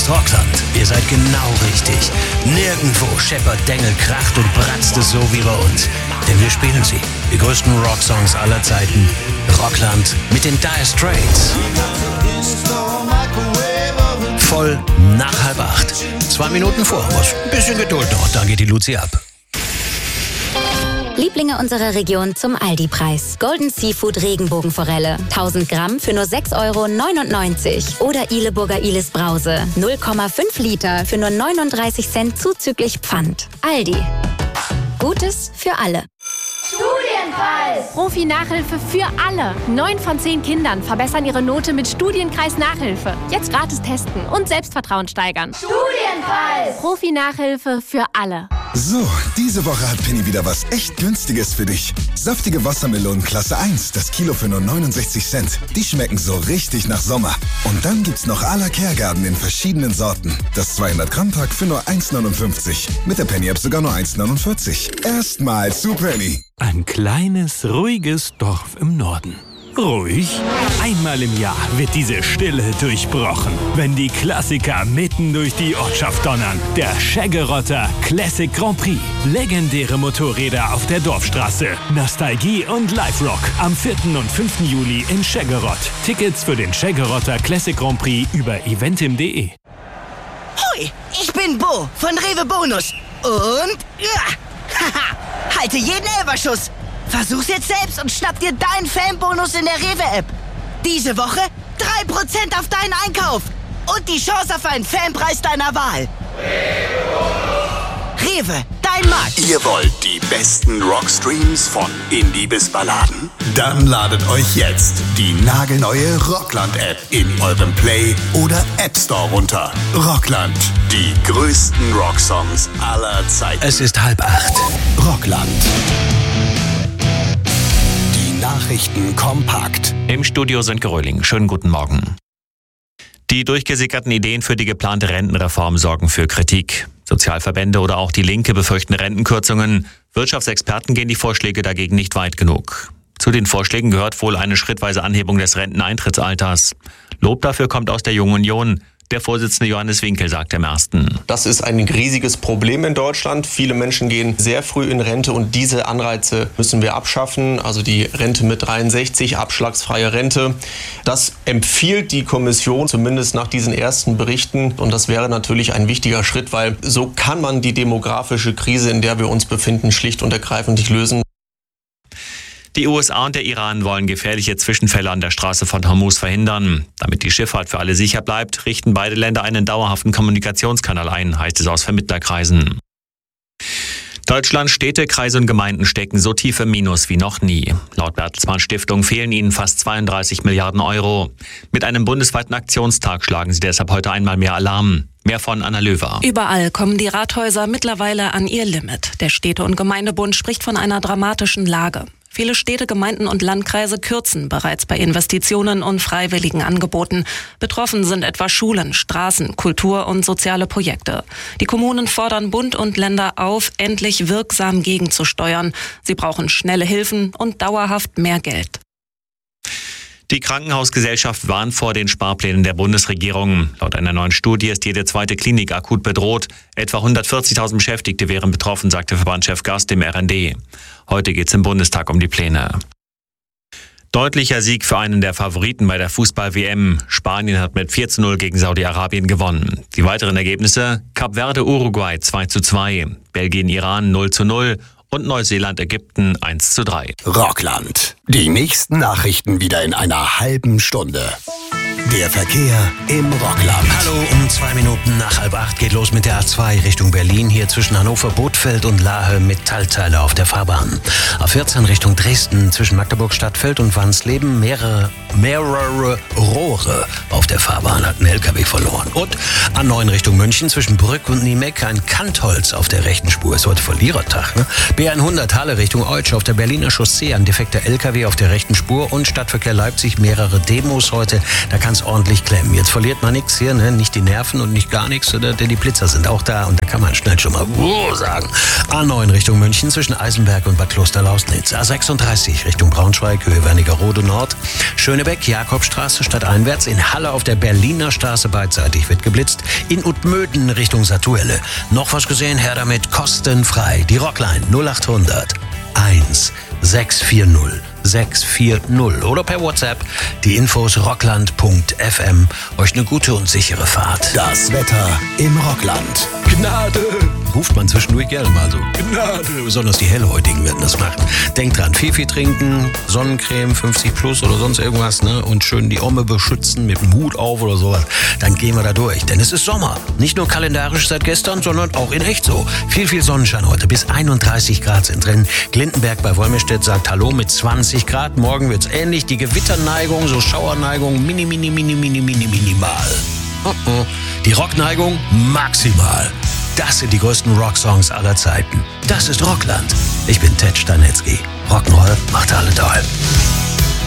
ist Rockland. Ihr seid genau richtig. Nirgendwo scheppert, dengelt, kracht und bratzt es so wie bei uns. Denn wir spielen sie. Die größten Rocksongs aller Zeiten. Rockland mit den Dire Straits. Voll nach 7:30. 2 Minuten vor. Was? Ein bisschen Geduld noch, dann geht die Luzi ab. Lieblinge unserer Region zum Aldi-Preis. Golden Seafood Regenbogenforelle. 1000 Gramm für nur 6,99 €. Oder Ihleburger Ilis Brause. 0,5 Liter für nur 39 Cent zuzüglich Pfand. Aldi. Gutes für alle. Studienkreis! Profi-Nachhilfe für alle. 9 von 10 Kindern verbessern ihre Note mit Studienkreis-Nachhilfe. Jetzt gratis testen und Selbstvertrauen steigern. Studienkreis! Profi-Nachhilfe für alle. So, diese Woche hat Penny wieder was echt Günstiges für dich. Saftige Wassermelonen Klasse 1, das Kilo für nur 69 Cent. Die schmecken so richtig nach Sommer. Und dann gibt's noch à la Kergarten in verschiedenen Sorten. Das 200-Gramm-Pack für nur 1,59. Mit der Penny-App sogar nur 1,49. Erstmal zu Penny. Ein kleines, ruhiges Dorf im Norden. Ruhig? Einmal im Jahr wird diese Stille durchbrochen, wenn die Klassiker mitten durch die Ortschaft donnern. Der Scheggerotter Classic Grand Prix. Legendäre Motorräder auf der Dorfstraße. Nostalgie und Live-Rock. Am 4. und 5. Juli in Scheggerott. Tickets für den Scheggerotter Classic Grand Prix über eventim.de. Hoi, ich bin Bo von Rewe Bonus. Und haha, halte jeden Elberschuss. Versuch's jetzt selbst und schnapp dir deinen Fanbonus in der Rewe-App. Diese Woche 3% auf deinen Einkauf. Und die Chance auf einen Fanpreis deiner Wahl. Rewe, dein Markt. Ihr wollt die besten Rockstreams von Indie bis Balladen? Dann ladet euch jetzt die nagelneue Rockland-App in eurem Play- oder App Store runter. Rockland, die größten Rocksongs aller Zeiten. Es ist 7:30. Rockland. Nachrichten kompakt. Im Studio sind Geröhling. Schönen guten Morgen. Die durchgesickerten Ideen für die geplante Rentenreform sorgen für Kritik. Sozialverbände oder auch die Linke befürchten Rentenkürzungen. Wirtschaftsexperten gehen die Vorschläge dagegen nicht weit genug. Zu den Vorschlägen gehört wohl eine schrittweise Anhebung des Renteneintrittsalters. Lob dafür kommt aus der Jungen Union. Der Vorsitzende Johannes Winkel sagt im Ersten: Das ist ein riesiges Problem in Deutschland. Viele Menschen gehen sehr früh in Rente und diese Anreize müssen wir abschaffen. Also die Rente mit 63, abschlagsfreie Rente. Das empfiehlt die Kommission zumindest nach diesen ersten Berichten. Und das wäre natürlich ein wichtiger Schritt, weil so kann man die demografische Krise, in der wir uns befinden, schlicht und ergreifend nicht lösen. Die USA und der Iran wollen gefährliche Zwischenfälle an der Straße von Hormuz verhindern. Damit die Schifffahrt für alle sicher bleibt, richten beide Länder einen dauerhaften Kommunikationskanal ein, heißt es aus Vermittlerkreisen. Deutschlands Städte, Kreise und Gemeinden stecken so tief im Minus wie noch nie. Laut Bertelsmann Stiftung fehlen ihnen fast 32 Milliarden Euro. Mit einem bundesweiten Aktionstag schlagen sie deshalb heute einmal mehr Alarm. Mehr von Anna Löwer. Überall kommen die Rathäuser mittlerweile an ihr Limit. Der Städte- und Gemeindebund spricht von einer dramatischen Lage. Viele Städte, Gemeinden und Landkreise kürzen bereits bei Investitionen und freiwilligen Angeboten. Betroffen sind etwa Schulen, Straßen, Kultur- und soziale Projekte. Die Kommunen fordern Bund und Länder auf, endlich wirksam gegenzusteuern. Sie brauchen schnelle Hilfen und dauerhaft mehr Geld. Die Krankenhausgesellschaft warnt vor den Sparplänen der Bundesregierung. Laut einer neuen Studie ist jede zweite Klinik akut bedroht. Etwa 140.000 Beschäftigte wären betroffen, sagte Verbandschef Gast im RND. Heute geht es im Bundestag um die Pläne. Deutlicher Sieg für einen der Favoriten bei der Fußball-WM. Spanien hat mit 4:0 gegen Saudi-Arabien gewonnen. Die weiteren Ergebnisse: Kap Verde, Uruguay 2:2, Belgien, Iran 0:0 und Neuseeland-Ägypten 1:3. Rockland. Die nächsten Nachrichten wieder in einer halben Stunde. Der Verkehr im Rockland. Hallo, um 2 Minuten nach 7:30 geht los mit der A2 Richtung Berlin. Hier zwischen Hannover, Bothfeld und Lahe Metallteile auf der Fahrbahn. A14 Richtung Dresden zwischen Magdeburg, Stadtfeld und Wansleben mehrere Rohre auf der Fahrbahn, hat ein LKW verloren. Und A9 Richtung München zwischen Brück und Niemeck ein Kantholz auf der rechten Spur. Ist heute Verlierertag, ne? B100 Halle Richtung Eutsch auf der Berliner Chaussee, ein defekter LKW auf der rechten Spur und Stadtverkehr Leipzig, mehrere Demos heute. Da kann es ordentlich klemmen. Jetzt verliert man nichts hier, ne? Nicht die Nerven und nicht gar nichts, denn die Blitzer sind auch da und da kann man schnell schon mal sagen. A9 Richtung München zwischen Eisenberg und Bad Klosterlausnitz. A36 Richtung Braunschweig, Höhe Wernigerode Nord. Schönebeck, Jakobstraße stadteinwärts. In Halle auf der Berliner Straße beidseitig wird geblitzt. In Utmöden Richtung Satuelle. Noch was gesehen? Her damit, kostenfrei. Die Rockline 0800 1640 640 oder per WhatsApp die Infos rockland.fm. Euch eine gute und sichere Fahrt. Das Wetter im Rockland. Gnade! Ruft man zwischendurch gerne mal so. Gnade! Besonders die Hellhäutigen werden das machen. Denkt dran, viel trinken, Sonnencreme 50 plus oder sonst irgendwas, ne? Und schön die Omme beschützen mit dem Hut auf oder sowas. Dann gehen wir da durch, denn es ist Sommer. Nicht nur kalendarisch seit gestern, sondern auch in echt so. Viel Sonnenschein heute. Bis 31 Grad sind drin. Glindenberg bei Wolmirstedt sagt Hallo mit 20 Grad. Morgen wird's ähnlich. Die Gewitterneigung, so Schauerneigung, minimal. Die Rockneigung maximal. Das sind die größten Rocksongs aller Zeiten. Das ist Rockland. Ich bin Ted Stanetzky. Rock'n'Roll macht alle toll.